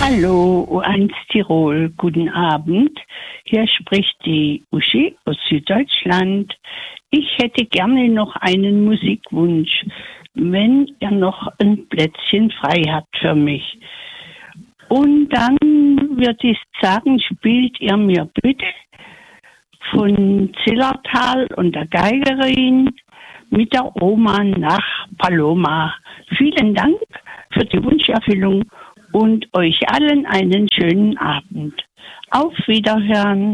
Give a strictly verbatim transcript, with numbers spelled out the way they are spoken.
Hallo, U eins Tirol, guten Abend. Hier spricht die Uschi aus Süddeutschland. Ich hätte gerne noch einen Musikwunsch, wenn ihr noch ein Plätzchen frei habt für mich. Und dann würde ich sagen, spielt ihr mir bitte von Zillertal und der Geigerin mit der Oma nach Paloma. Vielen Dank für die Wunscherfüllung und euch allen einen schönen Abend. Auf Wiederhören.